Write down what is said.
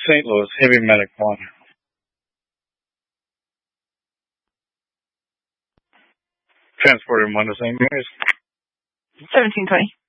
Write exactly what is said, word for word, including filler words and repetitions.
Saint Louis, Heavy Medic one. Transporter one to Saint Mary's. seventeen twenty.